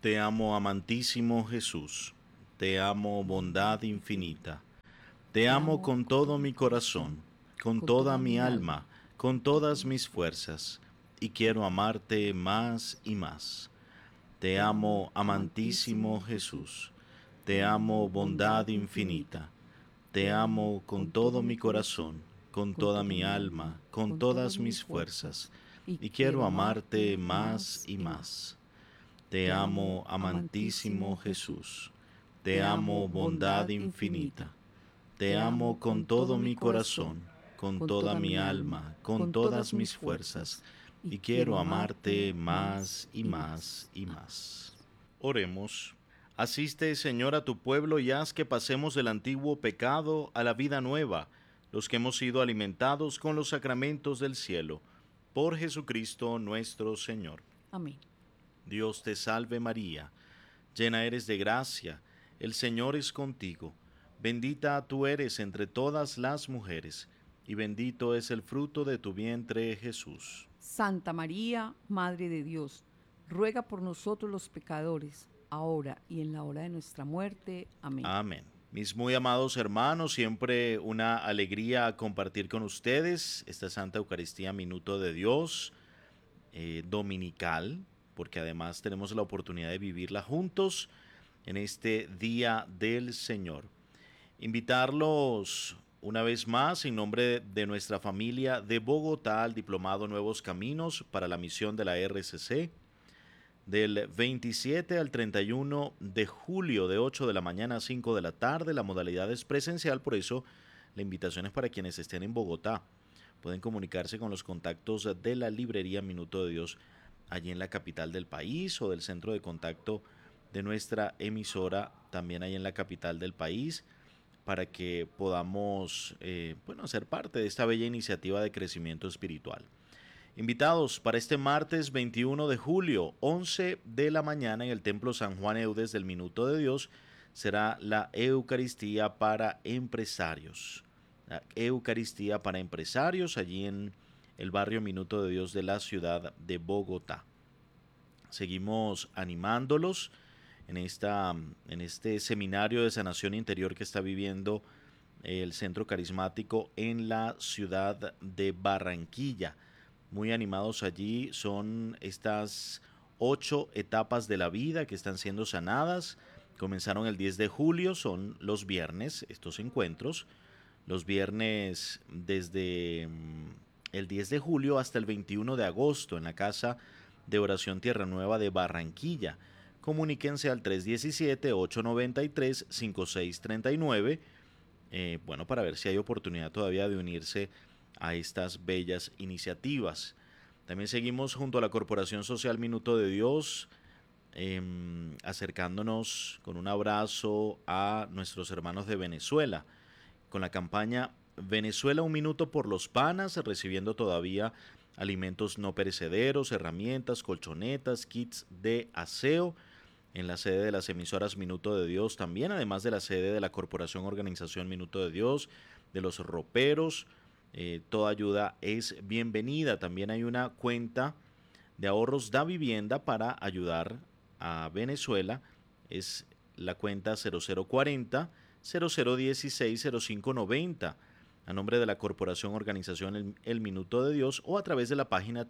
Te amo, amantísimo Jesús. Te amo, bondad infinita. Te Te amo amo con con todo todo mi mi corazón, corazón, con con toda toda mi mi alma, alma, con con todas todas mis mis fuerzas. fuerzas, y quiero amarte más y más. Te Te amo, amo, amantísimo amantísimo Jesús. Jesús. Te Te amo, amo, bondad bondad infinita. infinita. Te Te amo amo con con todo todo mi mi corazón, corazón, con con toda toda mi mi alma, alma, con con todas todas mis mis fuerzas, fuerzas. Y y quiero quiero amarte amarte más más y y más. más. Te Te amo, amo, amantísimo amantísimo Jesús. Jesús. Te Te amo, amo, bondad bondad infinita. infinita. Te Te amo amo con con todo todo mi mi corazón, corazón, con con toda toda mi mi alma, alma, con con todas todas mis mis fuerzas, fuerzas. Y y quiero quiero amarte amarte más más y y más. más y Amén. más. Oremos. Asiste, Señor, a tu pueblo y haz que pasemos del antiguo pecado a la vida nueva, los que hemos sido alimentados con los sacramentos del cielo. Por Jesucristo nuestro Señor. Amén. Dios te salve María, llena eres de gracia, el Señor es contigo. Bendita tú eres entre todas las mujeres, y bendito es el fruto de tu vientre, Jesús. Santa María, Madre de Dios, ruega por nosotros los pecadores, ahora y en la hora de nuestra muerte. Amén. Amén. Mis muy amados hermanos, siempre una alegría compartir con ustedes esta Santa Eucaristía Minuto de Dios dominical, porque además tenemos la oportunidad de vivirla juntos en este Día del Señor. Invitarlos una vez más en nombre de nuestra familia de Bogotá al Diplomado Nuevos Caminos para la misión de la RCC del 27 al 31 de julio de 8 de la mañana a 5 de la tarde. La modalidad es presencial, por eso la invitación es para quienes estén en Bogotá. Pueden comunicarse con los contactos de la librería Minuto de Dios allí en la capital del país o del centro de contacto de nuestra emisora también ahí en la capital del país para que podamos ser parte de esta bella iniciativa de crecimiento espiritual. Invitados para este martes 21 de julio, 11 de la mañana en el Templo San Juan Eudes del Minuto de Dios, será la Eucaristía para empresarios. La Eucaristía para empresarios allí en el barrio Minuto de Dios de la ciudad de Bogotá. Seguimos animándolos en este seminario de sanación interior que está viviendo el Centro Carismático en la ciudad de Barranquilla. Muy animados allí son estas 8 etapas de la vida que están siendo sanadas. Comenzaron el 10 de julio, son los viernes estos encuentros. Los viernes desde el 10 de julio hasta el 21 de agosto en la Casa de Oración Tierra Nueva de Barranquilla. Comuníquense al 317-893-5639, para ver si hay oportunidad todavía de unirse a estas bellas iniciativas. También seguimos junto a la Corporación Social Minuto de Dios, acercándonos con un abrazo a nuestros hermanos de Venezuela, con la campaña Venezuela un minuto por los panas, recibiendo todavía alimentos no perecederos, herramientas, colchonetas, kits de aseo, en la sede de las emisoras Minuto de Dios también, además de la sede de la Corporación Organización Minuto de Dios, de los roperos. Toda ayuda es bienvenida. También hay una cuenta de ahorros da vivienda para ayudar a Venezuela. Es la cuenta 0040 0016 0590 a nombre de la Corporación Organización El Minuto de Dios o a través de la página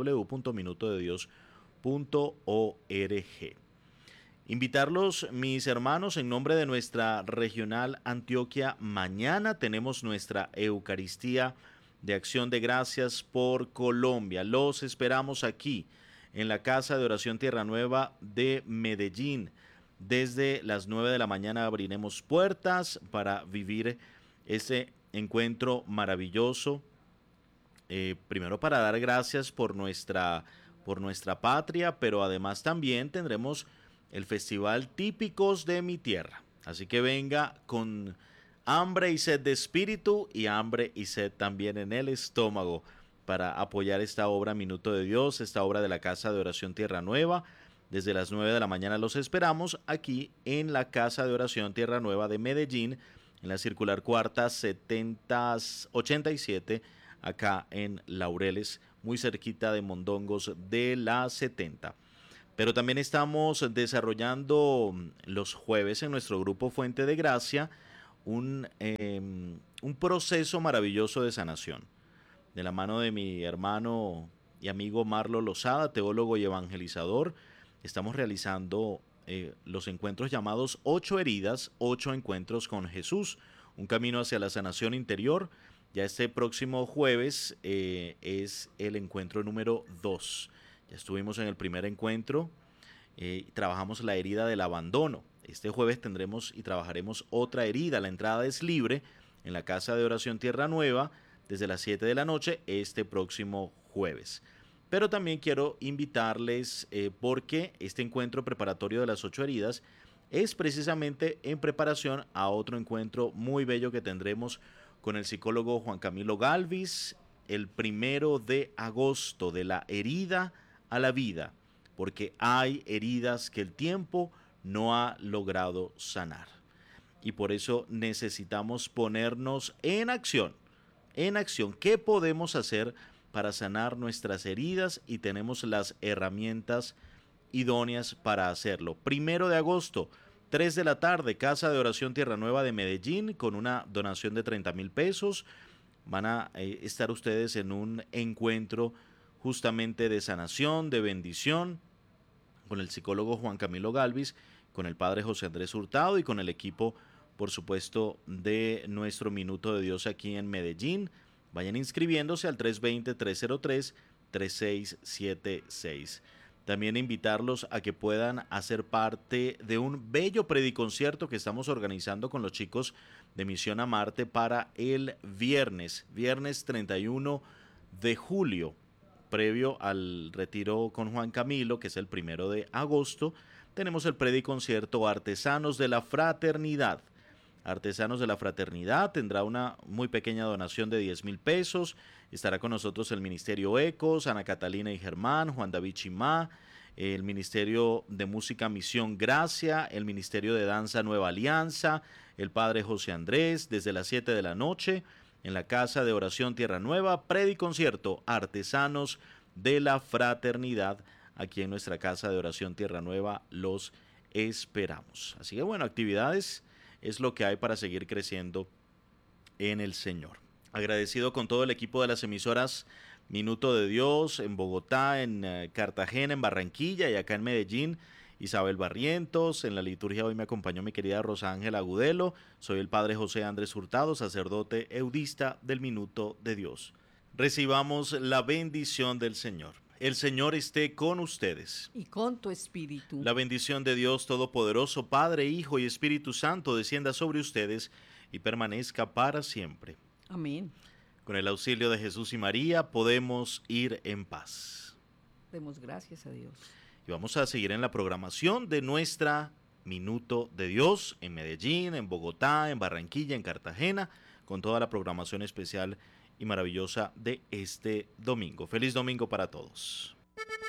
www.minutodedios.org. Invitarlos, mis hermanos, en nombre de nuestra regional Antioquia. Mañana tenemos nuestra Eucaristía de Acción de Gracias por Colombia. Los esperamos aquí, en la Casa de Oración Tierra Nueva de Medellín. Desde las 9 de la mañana abriremos puertas para vivir ese encuentro maravilloso. Primero para dar gracias por nuestra patria, pero además también tendremos el festival Típicos de mi Tierra. Así que venga con hambre y sed de espíritu y hambre y sed también en el estómago para apoyar esta obra Minuto de Dios, esta obra de la Casa de Oración Tierra Nueva. Desde las 9 de la mañana los esperamos aquí en la Casa de Oración Tierra Nueva de Medellín, en la circular cuarta 7087, acá en Laureles, muy cerquita de Mondongos de la 70. Pero también estamos desarrollando los jueves en nuestro grupo Fuente de Gracia un proceso maravilloso de sanación. De la mano de mi hermano y amigo Marlo Lozada, teólogo y evangelizador, estamos realizando los encuentros llamados 8 heridas, 8 encuentros con Jesús, un camino hacia la sanación interior. Ya este próximo jueves es el encuentro número 2. Ya estuvimos en el primer encuentro, trabajamos la herida del abandono. Este jueves tendremos y trabajaremos otra herida. La entrada es libre en la Casa de Oración Tierra Nueva desde las 7 de la noche este próximo jueves. Pero también quiero invitarles porque este encuentro preparatorio de las 8 heridas es precisamente en preparación a otro encuentro muy bello que tendremos con el psicólogo Juan Camilo Galvis el 1 de agosto, de la herida a la vida, porque hay heridas que el tiempo no ha logrado sanar. Y por eso necesitamos ponernos en acción. En acción, ¿qué podemos hacer para sanar nuestras heridas? Y tenemos las herramientas idóneas para hacerlo. 1 de agosto, 3 de la tarde, Casa de Oración Tierra Nueva de Medellín, con una donación de 30,000 pesos. Van a estar ustedes en un encuentro justamente de sanación, de bendición, con el psicólogo Juan Camilo Galvis, con el padre José Andrés Hurtado y con el equipo, por supuesto, de nuestro Minuto de Dios aquí en Medellín. Vayan inscribiéndose al 320-303-3676. También invitarlos a que puedan hacer parte de un bello prediconcierto que estamos organizando con los chicos de Misión a Marte para el viernes 31 de julio, previo al retiro con Juan Camilo, que es el 1 de agosto. Tenemos el prediconcierto Artesanos de la Fraternidad. Artesanos de la Fraternidad tendrá una muy pequeña donación de 10,000 pesos. Estará con nosotros el Ministerio Ecos, Ana Catalina y Germán, Juan David Chimá, el Ministerio de Música Misión Gracia, el Ministerio de Danza Nueva Alianza, el Padre José Andrés, desde las 7 de la noche, en la Casa de Oración Tierra Nueva, prediconcierto Artesanos de la Fraternidad. Aquí en nuestra Casa de Oración Tierra Nueva los esperamos. Así que bueno, actividades es lo que hay para seguir creciendo en el Señor. Agradecido con todo el equipo de las emisoras Minuto de Dios en Bogotá, en Cartagena, en Barranquilla y acá en Medellín. Isabel Barrientos, en la liturgia hoy me acompañó mi querida Rosa Ángela Agudelo. Soy el padre José Andrés Hurtado, sacerdote eudista del Minuto de Dios. Recibamos la bendición del Señor. El Señor esté con ustedes. Y con tu espíritu. La bendición de Dios Todopoderoso, Padre, Hijo y Espíritu Santo, descienda sobre ustedes y permanezca para siempre. Amén. Con el auxilio de Jesús y María podemos ir en paz. Demos gracias a Dios. Y vamos a seguir en la programación de nuestra Minuto de Dios en Medellín, en Bogotá, en Barranquilla, en Cartagena, con toda la programación especial y maravillosa de este domingo. Feliz domingo para todos.